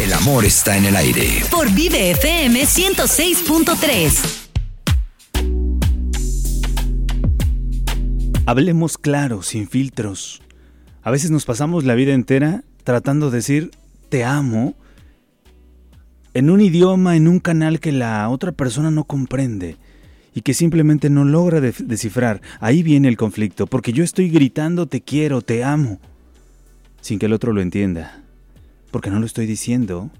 El amor está en el aire. Por Vive FM 106.3. Hablemos claro, sin filtros. A veces nos pasamos la vida entera tratando de decir te amo en un idioma, en un canal que la otra persona no comprende y que simplemente no logra descifrar. Ahí viene el conflicto, porque yo estoy gritando te quiero, te amo, sin que el otro lo entienda, porque no lo estoy diciendo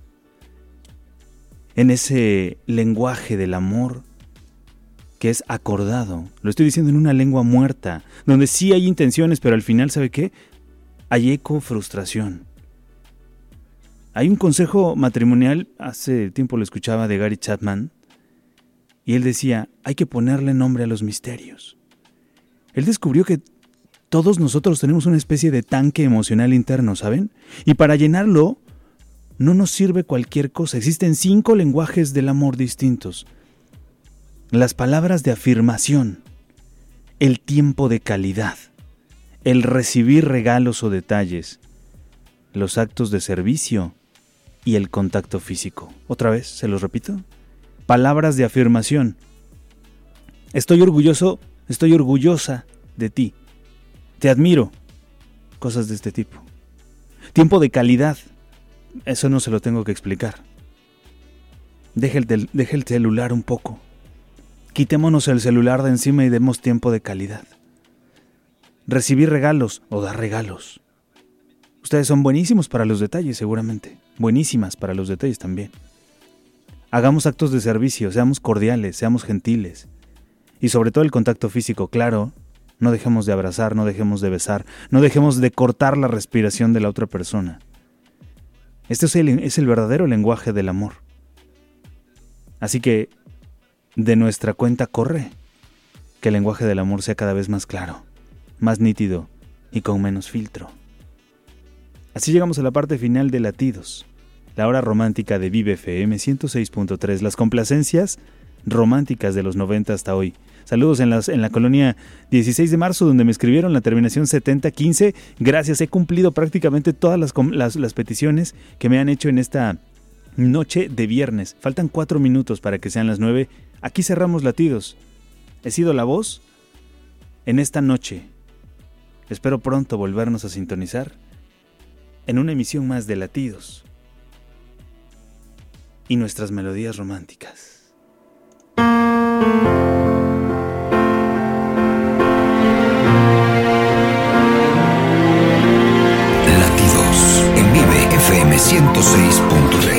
en ese lenguaje del amor que es acordado. Lo estoy diciendo en una lengua muerta, donde sí hay intenciones, pero al final, ¿sabe qué? Hay eco, frustración. Hay un consejo matrimonial, hace tiempo lo escuchaba, de Gary Chapman, y él decía, hay que ponerle nombre a los misterios. Él descubrió que todos nosotros tenemos una especie de tanque emocional interno, ¿saben? Y para llenarlo, no nos sirve cualquier cosa. Existen 5 lenguajes del amor distintos. Las palabras de afirmación, el tiempo de calidad, el recibir regalos o detalles, los actos de servicio y el contacto físico. Otra vez, se los repito. Palabras de afirmación. Estoy orgulloso, estoy orgullosa de ti. Te admiro. Cosas de este tipo. Tiempo de calidad. Eso no se lo tengo que explicar. Deje el celular un poco. Quitémonos el celular de encima y demos tiempo de calidad. Recibir regalos o dar regalos. Ustedes son buenísimos para los detalles, seguramente. Buenísimas para los detalles también. Hagamos actos de servicio, seamos cordiales, seamos gentiles. Y sobre todo el contacto físico, claro. No dejemos de abrazar, no dejemos de besar, no dejemos de cortar la respiración de la otra persona. Este es el verdadero lenguaje del amor. Así que de nuestra cuenta corre que el lenguaje del amor sea cada vez más claro, más nítido y con menos filtro. Así llegamos a la parte final de Latidos, la hora romántica de Vive FM 106.3, las complacencias románticas de los 90 hasta hoy. Saludos en la colonia 16 de marzo, donde me escribieron la terminación 7015. Gracias, he cumplido prácticamente todas las peticiones que me han hecho en esta noche de viernes. Faltan 4 minutos para que sean las 9. Aquí cerramos Latidos. He sido la voz en esta noche. Espero pronto volvernos a sintonizar en una emisión más de Latidos y nuestras melodías románticas. Latidos en Vive FM 106.3.